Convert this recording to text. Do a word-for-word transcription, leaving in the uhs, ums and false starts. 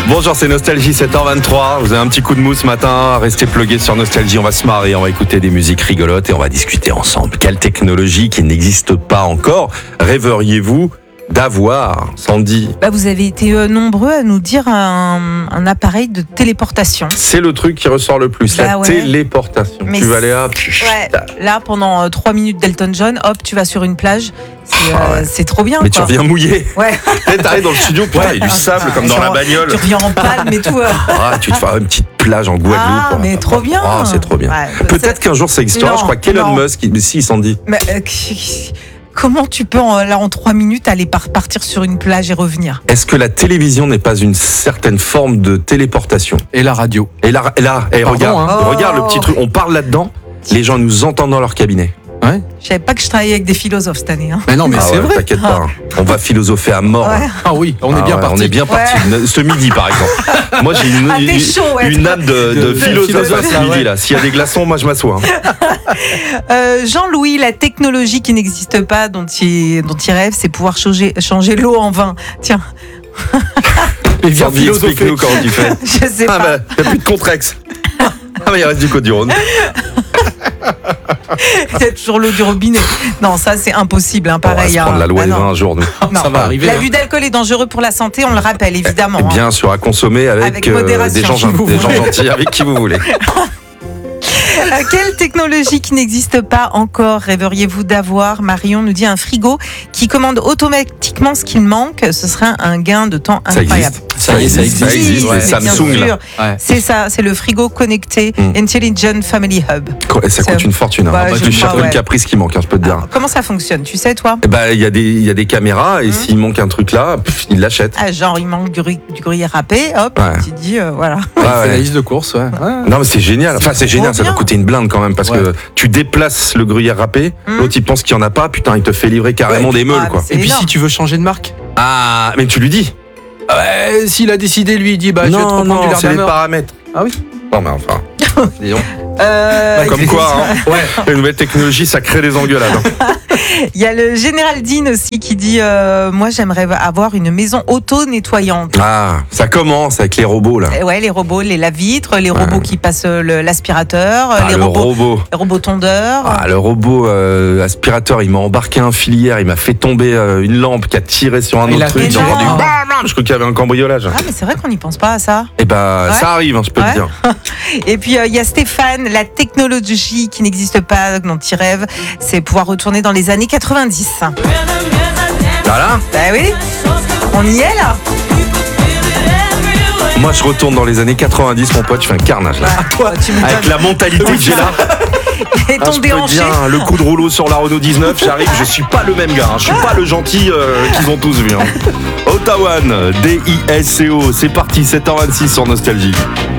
Bonjour, c'est Nostalgie, sept heures vingt-trois. Vous avez un petit coup de mou ce matin, restez plugués sur Nostalgie, on va se marrer, on va écouter des musiques rigolotes et on va discuter ensemble. Quelle technologie qui n'existe pas encore rêveriez-vous d'avoir, Sandy? Bah, vous avez été euh, nombreux à nous dire un, un appareil de téléportation. C'est le truc qui ressort le plus, bah la ouais. téléportation. Mais tu vas aller à... Ouais, là, pendant euh, trois minutes d'Elton John, hop, tu vas sur une plage. C'est, euh, Ah ouais. c'est trop bien. Mais quoi. tu reviens mouillé. Ouais. T'arrives dans le studio, putain, il y a du sable comme dans Genre, la bagnole. Tu reviens en palme et tout. euh. Ah, tu te fais une petite plage en Guadeloupe. Ah, mais trop bien. Ah, c'est trop bien. Ouais, Peut-être c'est... qu'un jour ça existera. Non, Je crois qu'Elon non. Musk, mais si, Sandy. Mais, euh, comment tu peux, en, là, en trois minutes, aller par- partir sur une plage et revenir? Est-ce que la télévision n'est pas une certaine forme de téléportation? Et la radio. Et là, et là et Pardon, regarde, hein. regarde le petit truc. On parle là-dedans. Les gens nous entendent dans leur cabinet. Ouais. Je savais pas que je travaillais avec des philosophes cette année. Hein. Mais non, mais Ah c'est ouais, vrai. T'inquiète pas. hein. On va philosopher à mort. Ouais. Ah oui, on est Ah bien ouais, parti. On est bien parti. Ce midi, par exemple. Moi, j'ai une, Ah, t'es une, chaud, ouais. une âme de, de, De- de philosophe philosophe, ce là, midi. ouais. Là. S'il y a des glaçons, moi, je m'assois. hein. Euh, Jean-Louis, la technologie qui n'existe pas, dont il, dont il rêve, c'est pouvoir changer, changer l'eau en vin. Tiens, Et bien Sandy, philosopher. explique-nous comment tu fais. je sais Ah, pas. bah, il n'y a plus de Contrex. Ah, mais il reste du Côte-du-Rhône. Il y a toujours l'eau du robinet. Non, ça c'est impossible, hein, On va pareil. se prendre hein. la loi Ah des non. vins un jour, nous. Non. Ça va arriver. L'abus d'alcool est dangereux pour la santé, on le rappelle évidemment. Et hein. bien sûr, à consommer avec, Avec euh, modération, des, gens, si vous des gens voulez. gentils, avec qui vous voulez. Euh, quelle technologie qui n'existe pas encore rêveriez-vous d'avoir? Marion nous dit un frigo qui commande automatiquement ce qu'il manque. Ce serait un gain de temps Ça incroyable. existe. Ça y est, ça existe. Ça existe. Oui, c'est mais bien Samsung, là. sûr. Ouais. C'est ça, c'est le frigo connecté Mm. Intelligent Family Hub. Et ça C'est- coûte une fortune. Hein. Bah, Bah, je tu crois, cherches ouais. le caprice qui manque, hein, je peux te dire. Alors, comment ça fonctionne? Tu sais, toi? Eh ben, il y a des, il y a des caméras et Mmh. s'il manque un truc là, pff, il l'achète. Ah, genre, il manque du, gru- du gruyère râpé, hop, Ouais. tu dis, euh, voilà. Ouais, Il fait ouais. la liste de courses, ouais. Ouais. Non mais c'est génial. Enfin c'est trop génial. Ça doit bien. coûter une blinde quand même parce Ouais. que tu déplaces le gruyère râpé, Mmh. l'autre il pense qu'il y en a pas. Putain, il te fait livrer carrément Ouais, des meules ah, quoi. mais c'est Et puis énorme. si tu veux changer de marque, Ah mais tu lui dis. ouais, s'il a décidé, lui, il dit bah je vais te non reprendre du non, c'est les Lardner. paramètres. Ah oui. Non mais enfin. Disons. Euh, Comme quoi, hein. Ouais. Les nouvelles technologies, ça crée des engueulades. hein. Il y a le général Dean aussi qui dit euh, moi, j'aimerais avoir une maison auto-nettoyante. Ah, ça commence avec les robots là. Eh Ouais, les robots, les lave-vitres, les robots qui passent euh, le- l'aspirateur, Ah, les le robots, robot. les robots tondeurs. Ah, le robot euh, aspirateur, il m'a embarqué un filière, il m'a fait tomber euh, une lampe qui a tiré sur un Il autre a truc. fait J'ai entendu non. bam, bam, je crois qu'il y avait un cambriolage. Ah, mais c'est vrai qu'on n'y pense pas à ça. Et bah Ouais. ça arrive, hein, je peux Ouais. te dire. Et puis euh, il y a Stéphane, la technologie qui n'existe pas, dont il rêve, c'est pouvoir retourner dans les années quatre-vingt-dix. Voilà. Bah oui, on y est là. Moi je retourne dans les années quatre-vingt-dix, mon pote, je fais un carnage là. Toi, tu me Avec la mentalité que j'ai là. Et Ah, ton je peux te déhanché. dire, hein, le coup de rouleau sur la Renault dix-neuf, j'arrive, je suis pas le même gars, hein, je suis pas le gentil euh, qu'ils ont tous vu. Hein. Ottawa, D I S C O, c'est parti, sept heures vingt-six sur Nostalgie.